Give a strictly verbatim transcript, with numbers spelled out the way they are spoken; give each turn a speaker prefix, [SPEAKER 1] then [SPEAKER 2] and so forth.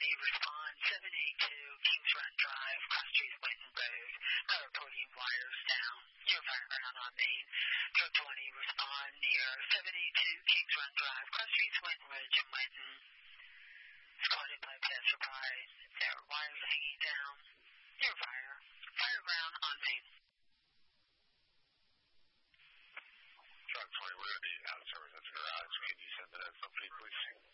[SPEAKER 1] respond. seven eighty-two Kings Run Drive, Cross Street, Winton Road. Car reporting wires down. Your fire ground on main. Code twenty, respond near seven eighty-two Kings Run Drive, Cross Street, Winton Ridge, and Winton. Spotted by passerby. There are wires hanging down. Your fire. Fire ground on main.
[SPEAKER 2] Truck twenty, we're going to be out of service at the garage. Can you send the company, please?